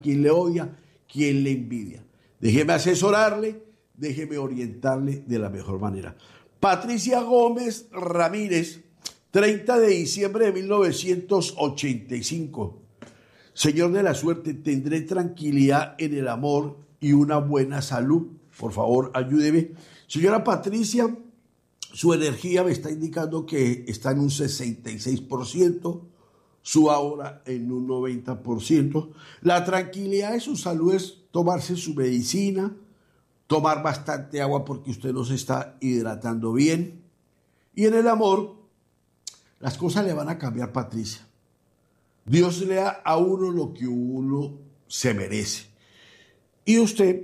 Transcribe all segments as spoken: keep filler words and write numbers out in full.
quien le odia, quien le envidia. Déjeme asesorarle, déjeme orientarle de la mejor manera. Patricia Gómez Ramírez, treinta de diciembre de mil novecientos ochenta y cinco. Señor de la suerte, tendré tranquilidad en el amor y una buena salud. Por favor, ayúdeme. Señora Patricia, su energía me está indicando que está en un sesenta y seis por ciento, su aura en un noventa por ciento. La tranquilidad de su salud es tomarse su medicina, tomar bastante agua porque usted no se está hidratando bien. Y en el amor, las cosas le van a cambiar, Patricia. Dios le da a uno lo que uno se merece. Y usted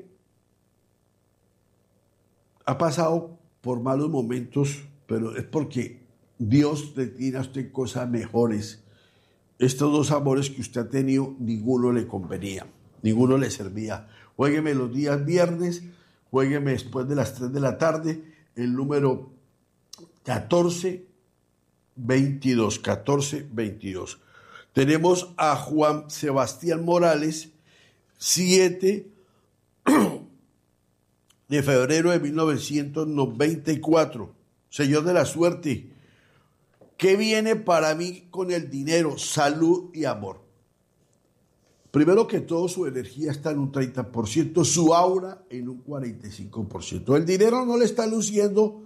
ha pasado por malos momentos, pero es porque Dios le tiene a usted cosas mejores. Estos dos amores que usted ha tenido, ninguno le convenía, ninguno le servía. Juégueme los días viernes, juégueme después de las tres de la tarde, el número catorce veintidós, catorce veintidós. Tenemos a Juan Sebastián Morales, siete de febrero de mil novecientos noventa y cuatro. Señor de la suerte, ¿qué viene para mí con el dinero, salud y amor? Primero que todo, su energía está en un treinta por ciento, su aura en un cuarenta y cinco por ciento. El dinero no le está luciendo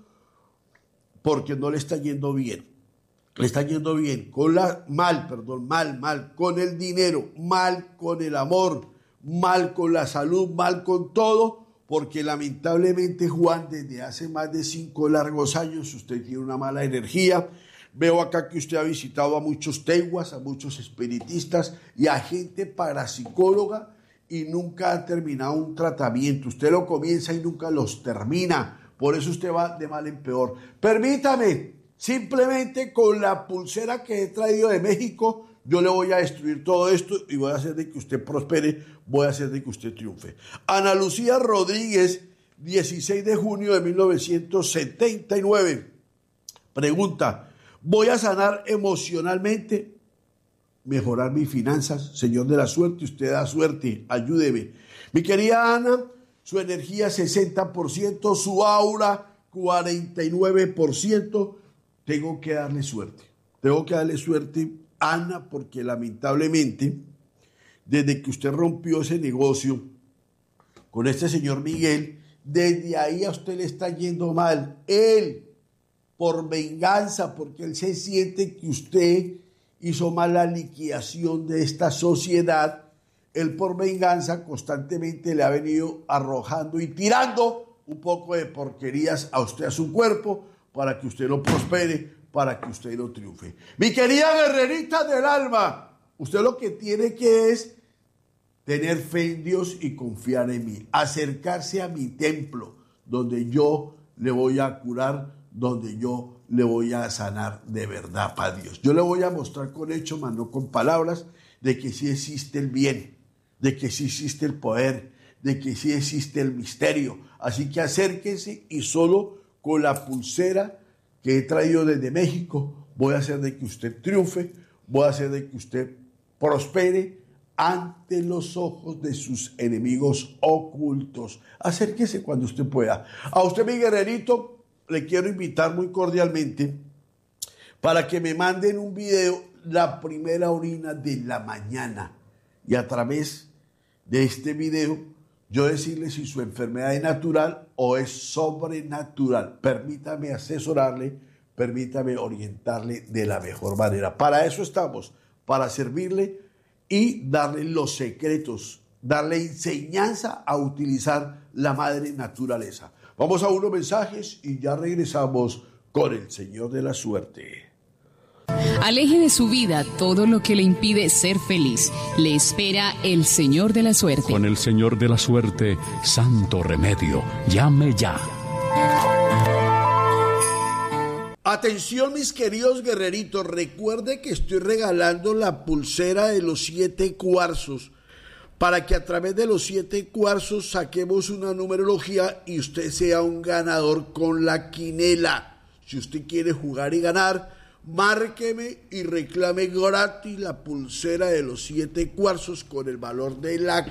porque no le está yendo bien. Le está yendo bien, con la, mal, perdón, mal, mal, con el dinero, mal con el amor, mal con la salud, mal con todo, porque lamentablemente, Juan, desde hace más de cinco largos años usted tiene una mala energía. Veo acá que usted ha visitado a muchos teguas, a muchos espiritistas y a gente parapsicóloga y nunca ha terminado un tratamiento. Usted lo comienza y nunca los termina, por eso usted va de mal en peor. Permítame. Simplemente con la pulsera que he traído de México, yo le voy a destruir todo esto y voy a hacer de que usted prospere, voy a hacer de que usted triunfe. Ana Lucía Rodríguez, dieciséis de junio de mil novecientos setenta y nueve. Pregunta, ¿voy a sanar emocionalmente? Mejorar mis finanzas, Señor de la suerte, usted da suerte, ayúdeme. Mi querida Ana, su energía sesenta por ciento, su aura cuarenta y nueve por ciento. Tengo que darle suerte, tengo que darle suerte, Ana, porque lamentablemente, desde que usted rompió ese negocio con este señor Miguel, desde ahí a usted le está yendo mal. Él, por venganza, porque él se siente que usted hizo mal la liquidación de esta sociedad, él por venganza constantemente le ha venido arrojando y tirando un poco de porquerías a usted, a su cuerpo, para que usted no prospere, para que usted no triunfe. Mi querida guerrerita del alma, usted lo que tiene que es tener fe en Dios y confiar en mí, acercarse a mi templo, donde yo le voy a curar, donde yo le voy a sanar de verdad, para Dios. Yo le voy a mostrar con hechos, más no con palabras, de que sí existe el bien, de que sí existe el poder, de que sí existe el misterio. Así que acérquense y solo con la pulsera que he traído desde México, voy a hacer de que usted triunfe, voy a hacer de que usted prospere ante los ojos de sus enemigos ocultos. Acérquese cuando usted pueda. A usted, mi guerrerito, le quiero invitar muy cordialmente para que me manden un video, la primera orina de la mañana, y a través de este video yo decirle si su enfermedad es natural o es sobrenatural. Permítame asesorarle, permítame orientarle de la mejor manera. Para eso estamos, para servirle y darle los secretos, darle enseñanza a utilizar la madre naturaleza. Vamos a unos mensajes y ya regresamos con el Señor de la Suerte. Aleje de su vida todo lo que le impide ser feliz. Le espera el Señor de la Suerte. Con el Señor de la Suerte, santo remedio. Llame ya. Atención, mis queridos guerreritos. Recuerde que estoy regalando la pulsera de los siete cuarzos para que a través de los siete cuarzos saquemos una numerología y usted sea un ganador con la quinela. Si usted quiere jugar y ganar, márqueme y reclame gratis la pulsera de los siete cuarzos con el valor de la